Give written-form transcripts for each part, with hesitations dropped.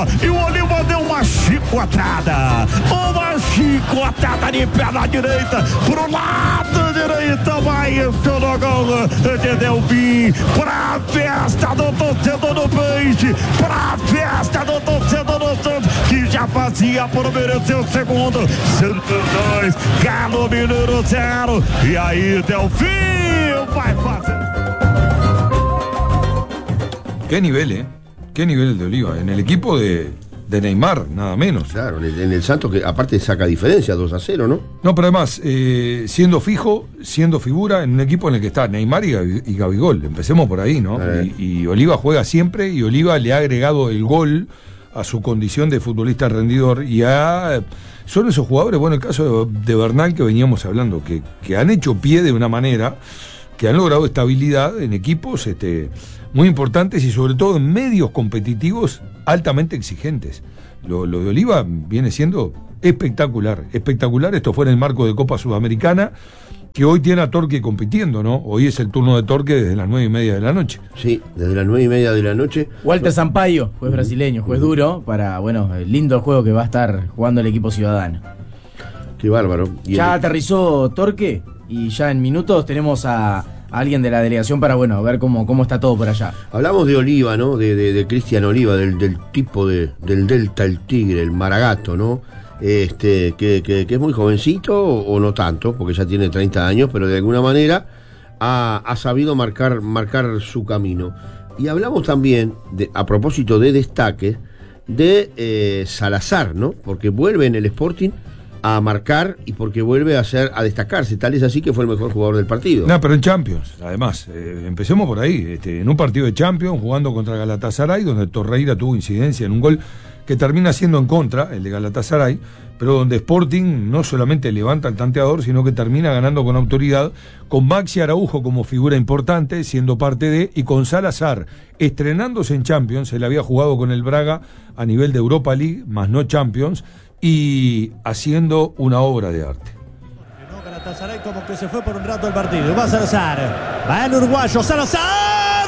e o Oliva deu uma chicotada de perna direita pro lado direito, vai entrou no gol de Delvin, pra festa do torcedor do Peixe, pra festa do torcedor do Santos, que já fazia por merecer o segundo. Santos 2, Galo Mineiro 0, e aí Delvin vai fazer. Qué nivel, qué nivel de Oliva, en el equipo de Neymar, nada menos. Claro, en el Santos, que aparte saca diferencia, 2-0, ¿no? No, pero además, siendo fijo, siendo figura en un equipo en el que está Neymar y Gabigol. Empecemos por ahí, ¿no? Y Oliva juega siempre, y Oliva le ha agregado el gol a su condición de futbolista rendidor, y son esos jugadores, bueno, el caso de Bernal que veníamos hablando, que han hecho pie de una manera, que han logrado estabilidad en equipos muy importantes y sobre todo en medios competitivos altamente exigentes. Lo de Oliva viene siendo espectacular. Esto fue en el marco de Copa Sudamericana, que hoy tiene a Torque compitiendo, ¿no? Hoy es el turno de Torque desde las 9:30 de la noche. Sí, desde las 9:30 de la noche. Walter Sampaio, juez brasileño, juez duro, para, el lindo juego que va a estar jugando el equipo ciudadano. Qué bárbaro. Ya aterrizó Torque y ya en minutos tenemos a alguien de la delegación para, ver cómo está todo por allá. Hablamos de Oliva, ¿no? De Cristian Oliva, del tipo del Delta, el Tigre, el Maragato, ¿no? Que es muy jovencito o no tanto, porque ya tiene 30 años, pero de alguna manera ha sabido marcar su camino. Y hablamos también, a propósito de destaque, de Salazar, ¿no? Porque vuelve en el Sporting a marcar y porque vuelve a destacarse. Tal es así que fue el mejor jugador del partido. No, pero en Champions, además. Empecemos por ahí. En un partido de Champions, jugando contra Galatasaray, donde Torreira tuvo incidencia en un gol que termina siendo en contra, el de Galatasaray, pero donde Sporting no solamente levanta el tanteador, sino que termina ganando con autoridad, con Maxi Araujo como figura importante, siendo parte de, y con Salazar, estrenándose en Champions. Él había jugado con el Braga a nivel de Europa League, más no Champions, y haciendo una obra de arte. Galatasaray como que se fue por un rato el partido. Va Salazar, va el uruguayo, Salazar,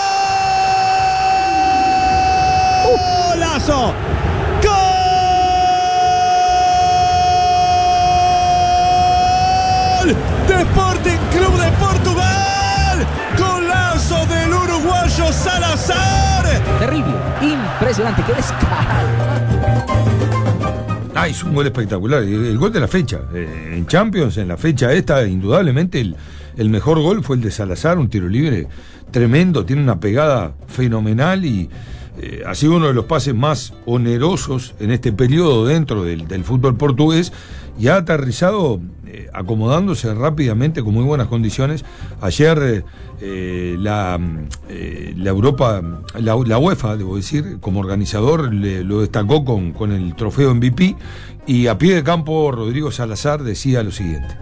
golazo, gol de Sporting Club de Portugal, golazo del uruguayo Salazar. Terrible, impresionante, qué descarado. Es un gol espectacular, el gol de la fecha, en Champions, en la fecha esta, indudablemente el mejor gol fue el de Salazar, un tiro libre tremendo, tiene una pegada fenomenal y ha sido uno de los pases más onerosos en este periodo dentro del fútbol portugués, y ha aterrizado acomodándose rápidamente con muy buenas condiciones. Ayer la Europa, la UEFA, debo decir, como organizador, lo destacó con el trofeo MVP, y a pie de campo Rodrigo Salazar decía lo siguiente.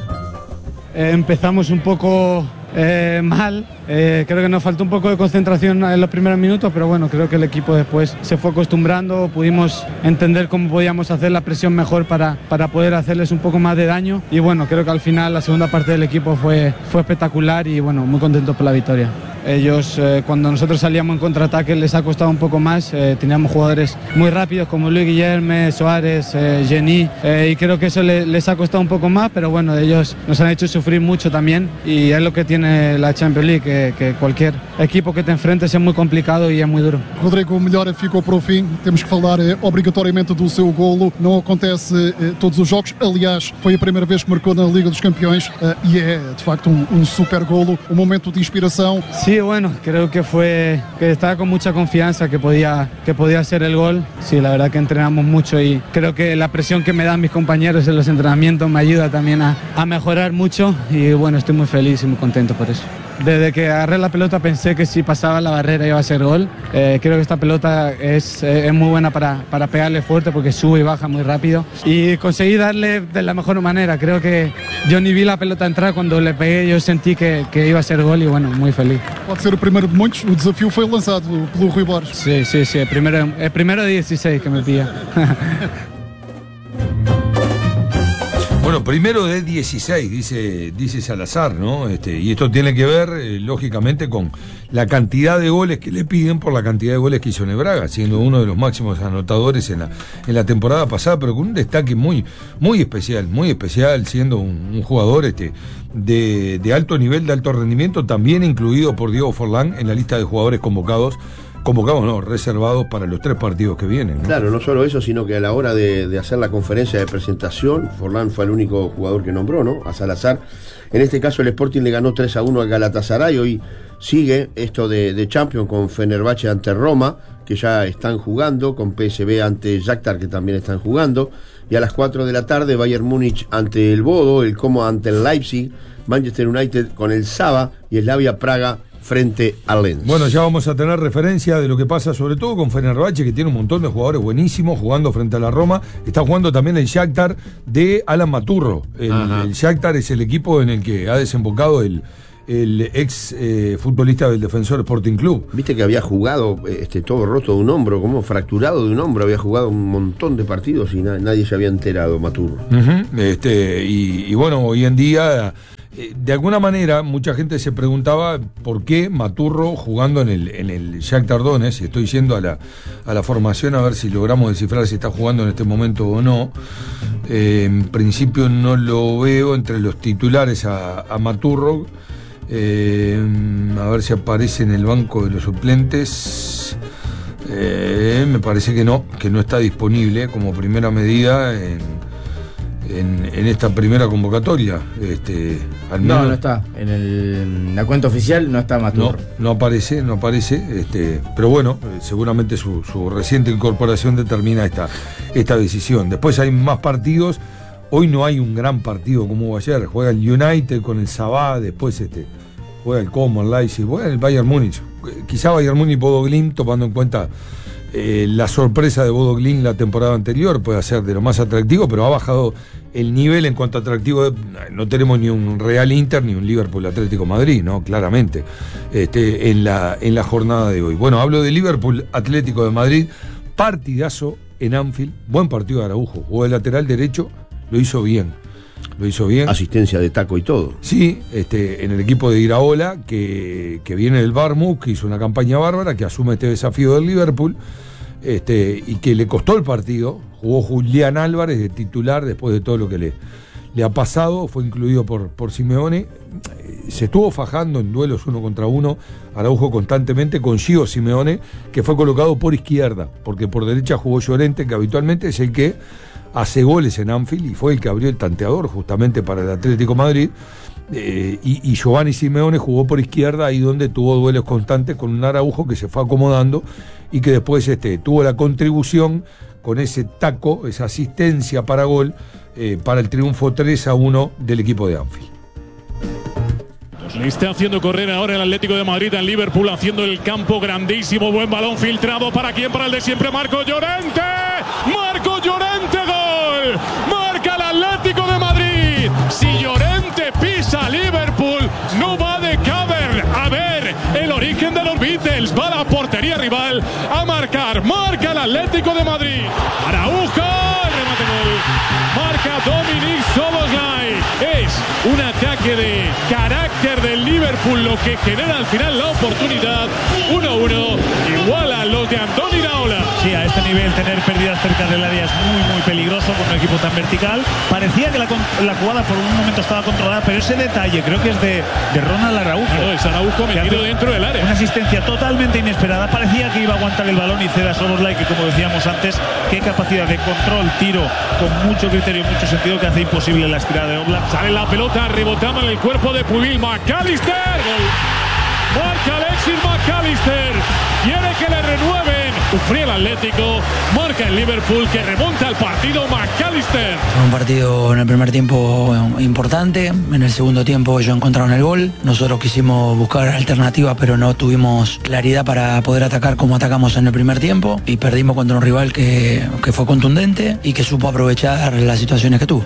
Empezamos un poco mal, creo que nos faltó un poco de concentración en los primeros minutos, pero creo que el equipo después se fue acostumbrando, pudimos entender cómo podíamos hacer la presión mejor para poder hacerles un poco más de daño, y creo que al final la segunda parte del equipo fue espectacular y muy contentos por la victoria. Ellos, cuando nosotros salíamos en contraataque, les ha costado un poco más. Teníamos jugadores muy rápidos como Luis Guillerme, Suárez, Geni, y creo que eso les ha costado un poco más, pero ellos nos han hecho sufrir mucho también, y es lo que tiene la Champions League, que cualquier equipo que te enfrentes es muy complicado y es muy duro. Rodrigo Melhora ficou para o fim, temos que falar obrigatoriamente do seu golo, não acontece todos os jogos, aliás, foi a primeira vez que marcou na Liga dos Campeões, e é de facto um super golo, um momento de inspiração. Sí, creo que estaba con mucha confianza que podía hacer el gol. Sí, la verdad que entrenamos mucho y creo que la presión que me dan mis compañeros en los entrenamientos me ayuda también a mejorar mucho, y estoy muy feliz y muy contento por eso. Desde que agarré la pelota pensé que si pasaba la barrera iba a ser gol. Creo que esta pelota es muy buena para pegarle fuerte, porque sube y baja muy rápido, y conseguí darle de la mejor manera. Creo que yo ni vi la pelota entrar, cuando le pegué yo sentí que iba a ser gol, y muy feliz. Pode ser o primeiro de muitos, o desafio foi lançado pelo Rui Borges. Sí, el primero de 16 que me pilla. Bueno, primero de 16, dice Salazar, ¿no? Y esto tiene que ver, lógicamente, con la cantidad de goles que le piden por la cantidad de goles que hizo Nebraga, siendo uno de los máximos anotadores en la temporada pasada, pero con un destaque muy especial, siendo un jugador de alto nivel, de alto rendimiento, también incluido por Diego Forlán en la lista de jugadores reservados para los 3 partidos que vienen, ¿no? Claro, no solo eso, sino que a la hora de hacer la conferencia de presentación, Forlán fue el único jugador que nombró, ¿no? A Salazar. En este caso el Sporting le ganó 3-1 al Galatasaray. Hoy sigue esto de Champions con Fenerbahce ante Roma, que ya están jugando, con PSV ante Shakhtar, que también están jugando, y a las 4 de la tarde Bayern Múnich ante el Bodo, el Como ante el Leipzig, Manchester United con el Saba y Slavia Praga frente al Lens. Bueno, ya vamos a tener referencia de lo que pasa sobre todo con Fenerbahce, que tiene un montón de jugadores buenísimos jugando frente a la Roma. Está jugando también el Shakhtar de Alan Maturro. El Shakhtar es el equipo en el que ha desembocado el ex futbolista del Defensor Sporting Club. Viste que había jugado todo roto de un hombro, como fracturado de un hombro, había jugado un montón de partidos y nadie se había enterado, Maturro. Y bueno, hoy en día, de alguna manera, mucha gente se preguntaba por qué Maturro jugando en el Shakhtar Donetsk, y estoy yendo a la formación a ver si logramos descifrar si está jugando en este momento o no. En principio no lo veo entre los titulares a Maturro. A ver si aparece en el banco de los suplentes. Me parece que no está disponible como primera medida en esta primera convocatoria. Al menos, no está. En la cuenta oficial no está Maturro. No aparece. Pero bueno, seguramente su reciente incorporación determina esta decisión. Después hay más partidos. Hoy no hay un gran partido como hubo ayer. Juega el United con el Sabah, después juega el Como, el Leipzig, juega el Bayern Múnich. Quizá Bayern Múnich y Bodo Glimt, tomando en cuenta la sorpresa de Bodo Glimt la temporada anterior, puede ser de lo más atractivo, pero ha bajado el nivel en cuanto a atractivo. No tenemos ni un Real Inter ni un Liverpool Atlético Madrid, ¿no? Claramente, en la jornada de hoy. Bueno, hablo de Liverpool Atlético de Madrid, partidazo en Anfield, buen partido de Araujo, jugó de lateral derecho. Lo hizo bien. Asistencia de taco y todo. Sí, en el equipo de Iraola, que viene del Bournemouth, que hizo una campaña bárbara, que asume este desafío del Liverpool, y que le costó el partido. Jugó Julián Álvarez de titular después de todo lo que le ha pasado, fue incluido por Simeone. Se estuvo fajando en duelos 1 contra 1 Araujo constantemente con Gio Simeone, que fue colocado por izquierda, porque por derecha jugó Llorente, que habitualmente es el que hace goles en Anfield y fue el que abrió el tanteador justamente para el Atlético Madrid, y Giovanni Simeone jugó por izquierda, ahí donde tuvo duelos constantes con un Araujo que se fue acomodando y que después tuvo la contribución con ese taco, esa asistencia para gol, para el triunfo 3-1 del equipo de Anfield. Le está haciendo correr ahora el Atlético de Madrid al Liverpool, haciendo el campo grandísimo, buen balón filtrado, ¿para quién? Para el de siempre, Marco Llorente. Marco Llorente, gol. Marca el Atlético de Madrid. Si Llorente pisa Liverpool, no va de Cavern. A ver, el origen de los Beatles, va a la portería rival a marcar. Marca el Atlético de Madrid. Araujo, remate gol. Marca Dominic Szoboszlai. Es un ataque de carácter del Liverpool lo que genera al final la oportunidad. 1-1, igual a los de Andoni Iraola. Sí, a este nivel tener pérdidas cerca del área es muy peligroso con un equipo tan vertical. Parecía que la jugada por un momento estaba controlada, pero ese detalle creo que es de Ronald Araujo. No, es Araujo metido dentro del área. Una asistencia totalmente inesperada. Parecía que iba a aguantar el balón y ceda a Szoboszlai, que como decíamos antes, qué capacidad de control, tiro con mucho criterio, mucho sentido, que hace imposible la estirada de Oblak. Sale la pelota, rebotando en el cuerpo de Pubil. McAllister. Gol. Marca Alexis McAllister. Quiere que le renueven. Sufrió el Atlético. Marca el Liverpool, que remonta el partido. McAllister. Un partido en el primer tiempo importante. En el segundo tiempo ellos encontraron el gol. Nosotros quisimos buscar alternativas, pero no tuvimos claridad para poder atacar como atacamos en el primer tiempo. Y perdimos contra un rival que fue contundente y que supo aprovechar las situaciones que tuvo.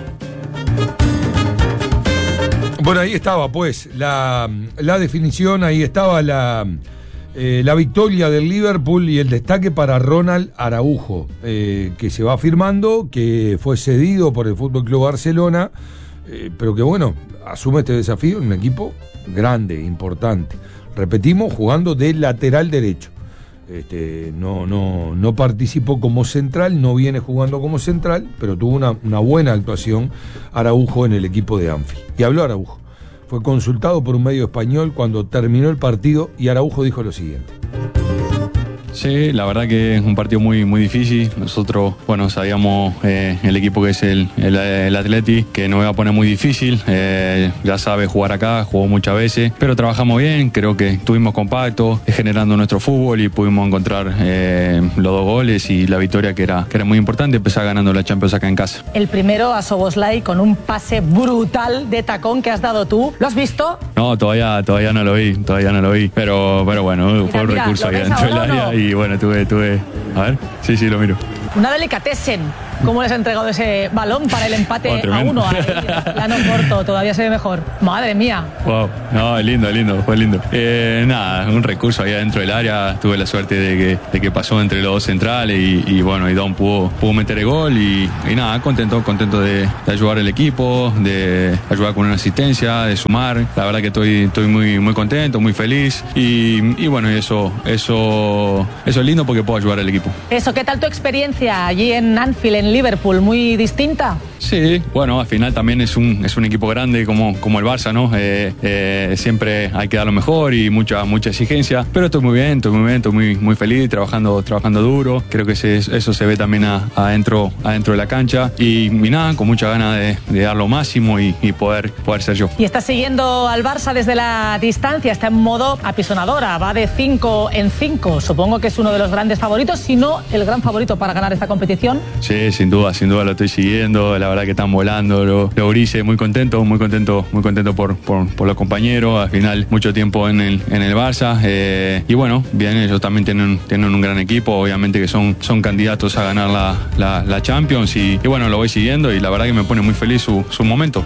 Bueno, ahí estaba pues la definición, ahí estaba la victoria del Liverpool y el destaque para Ronald Araujo, que se va firmando, que fue cedido por el FC Barcelona pero que bueno, asume este desafío en un equipo grande, importante. Repetimos, jugando de lateral derecho. No participó como central, no viene jugando como central, pero tuvo una buena actuación Araujo en el equipo de Anfield. Y habló Araujo. Fue consultado por un medio español cuando terminó el partido y Araujo dijo lo siguiente. Sí, la verdad que es un partido muy, muy difícil. Nosotros, bueno, sabíamos el equipo que es el Atleti, que nos iba a poner muy difícil. Ya sabe jugar acá, jugó muchas veces, pero trabajamos bien. Creo que estuvimos compactos, generando nuestro fútbol y pudimos encontrar los 2 goles y la victoria que era muy importante, empezar ganando la Champions acá en casa. El primero a Szoboszlai con un pase brutal de tacón que has dado tú. ¿Lo has visto? No, todavía no lo vi, pero bueno, fue un recurso ahí dentro del área y bueno, tuve, a ver, sí, lo miro. Una delicatessen. ¿Cómo les ha entregado ese balón para el empate a 1? Plano corto, todavía se ve mejor. Madre mía. Wow, no, lindo, fue lindo. Nada, un recurso ahí adentro del área. Tuve la suerte de que pasó entre los 2 centrales y bueno, y Don pudo meter el gol y nada, contento de ayudar al equipo, de ayudar con una asistencia, de sumar. La verdad que estoy muy, muy contento, muy feliz y bueno, eso es lindo porque puedo ayudar al equipo. Eso, ¿qué tal tu experiencia allí en Anfield, en Liverpool? ¿Muy distinta? Sí, bueno, al final también es un equipo grande como el Barça, ¿no? Siempre hay que dar lo mejor y mucha exigencia, pero estoy muy bien, estoy muy feliz, trabajando duro. Creo que eso se ve también adentro de la cancha y nada, con mucha ganas de dar lo máximo y poder ser yo. Y estás siguiendo al Barça desde la distancia, está en modo apisonadora, va de 5 en 5. Supongo que es uno de los grandes favoritos, si no el gran favorito para ganar esta competición. Sí, sin duda lo estoy siguiendo. La verdad que están volando los grises, muy contento por los compañeros. Al final, mucho tiempo en el Barça. Y bueno, bien, ellos también tienen un gran equipo. Obviamente que son candidatos a ganar la Champions. Y bueno, lo voy siguiendo y la verdad que me pone muy feliz su momento.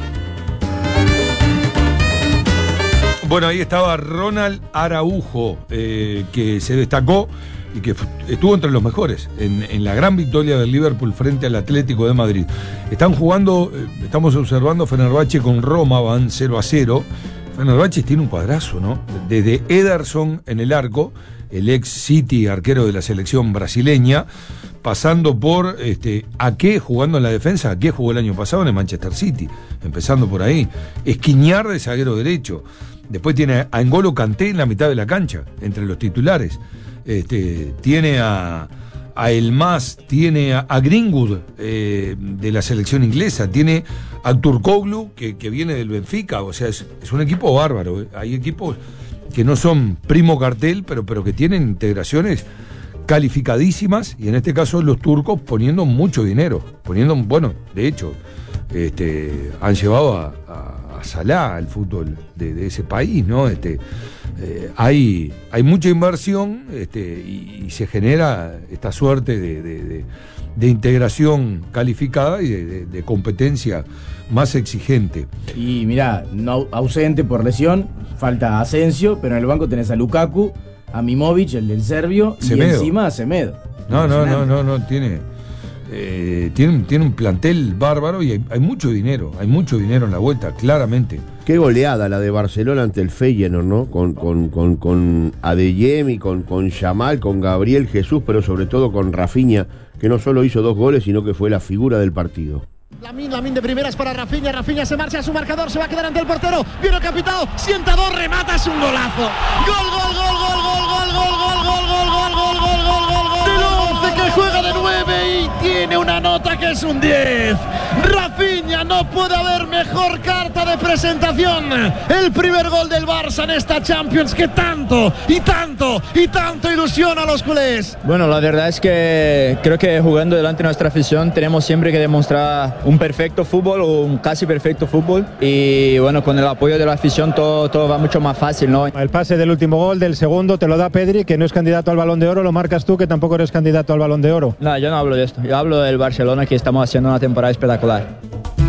Bueno, ahí estaba Ronald Araujo, que se destacó y que estuvo entre los mejores en la gran victoria del Liverpool frente al Atlético de Madrid. Estamos observando Fenerbahce con Roma, van 0-0. Fenerbahce tiene un cuadrazo, ¿no? Desde Ederson en el arco, el ex City arquero de la selección brasileña, pasando por Ake jugando en la defensa. Ake jugó el año pasado en el Manchester City, empezando por ahí. Esquiñar de zaguero derecho. Después tiene a N'Golo Kanté en la mitad de la cancha, entre los titulares. Tiene a Elmas, tiene a Greenwood de la selección inglesa, tiene a Turkoglu que viene del Benfica. O sea, es un equipo bárbaro. Hay equipos que no son primo cartel, pero que tienen integraciones calificadísimas, y en este caso los turcos poniendo mucho dinero, de hecho, han llevado a Salah al fútbol de ese país, ¿no? Hay mucha inversión y se genera esta suerte de integración calificada y de competencia más exigente. Y mirá, no, ausente por lesión, falta Asensio, pero en el banco tenés a Lukaku, a Mimovic, el del serbio, Semedo. Y encima a Semedo. No, tiene un plantel bárbaro y hay mucho dinero en la vuelta, claramente. Qué goleada la de Barcelona ante el Feyenoord, ¿no? Con Adeyemi, con Yamal, con Gabriel Jesús, pero sobre todo con Rafinha, que no solo hizo 2 goles, sino que fue la figura del partido. Lamine de primeras para Rafinha se marcha a su marcador, se va a quedar ante el portero, viene el capitán, sienta 2, remata, es un golazo. Gol. Del 11 que juega de 9 y tiene una nota que es un 10. Rafinha, no puede haber mejor carta de presentación. El primer gol del Barça en esta Champions que tanto ilusiona a los culés. Bueno, la verdad es que creo que jugando delante de nuestra afición tenemos siempre que demostrar un perfecto fútbol o un casi perfecto fútbol, y bueno, con el apoyo de la afición todo va mucho más fácil, ¿no? El pase del último gol, del segundo, te lo da Pedri, que no es candidato al Balón de Oro, lo marcas tú, que tampoco eres candidato al Balón de Oro. No, yo no hablo de esto, yo hablo del Barcelona, que estamos haciendo una temporada espectacular.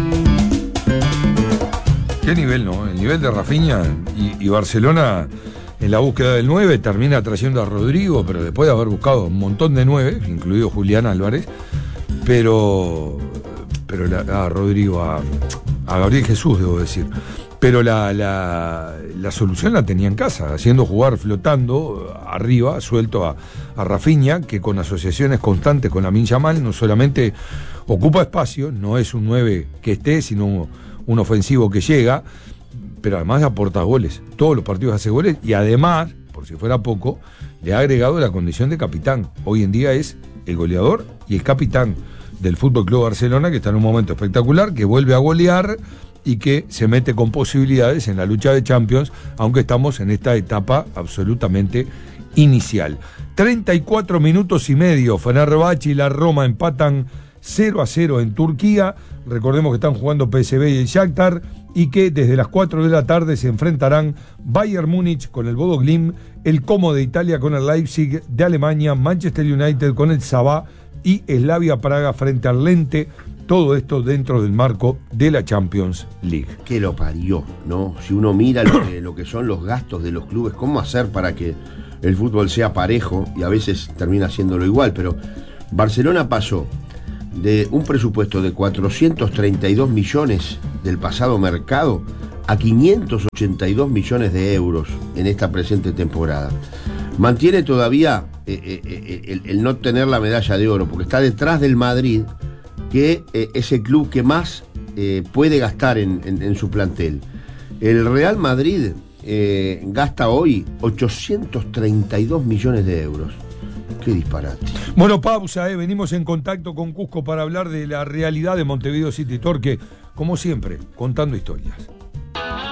Qué nivel, ¿no? El nivel de Rafinha y Barcelona en la búsqueda del 9 termina trayendo a Rodrigo, pero después de haber buscado un montón de 9, incluido Julián Álvarez, pero a Rodrigo, a Gabriel Jesús, debo decir. Pero la solución la tenía en casa, haciendo jugar flotando arriba, suelto a Rafinha, que con asociaciones constantes con Lamine Yamal no solamente ocupa espacio, no es un 9 que esté, sino un ofensivo que llega, pero además aporta goles. Todos los partidos hace goles y además, por si fuera poco, le ha agregado la condición de capitán. Hoy en día es el goleador y el capitán del Fútbol Club Barcelona, que está en un momento espectacular, que vuelve a golear y que se mete con posibilidades en la lucha de Champions, aunque estamos en esta etapa absolutamente inicial. 34 minutos y medio, Fenerbahce y la Roma empatan 0-0 en Turquía. Recordemos que están jugando PSV y el Shakhtar, y que desde las 4 de la tarde se enfrentarán Bayern Múnich con el Bodo Glimt, el Como de Italia con el Leipzig de Alemania, Manchester United con el Sabah y Slavia Praga frente al Lente. Todo esto dentro del marco de la Champions League. Que lo parió, ¿no? Si uno mira lo que son los gastos de los clubes, cómo hacer para que el fútbol sea parejo, y a veces termina haciéndolo igual, pero Barcelona pasó de un presupuesto de 432 millones del pasado mercado a 582 millones de euros en esta presente temporada. Mantiene todavía el no tener la medalla de oro, porque está detrás del Madrid, que es el club que más puede gastar en su plantel. El Real Madrid gasta hoy 832 millones de euros. Qué disparate. Bueno, pausa, venimos en contacto con Cusco para hablar de la realidad de Montevideo City Torque, como siempre, contando historias.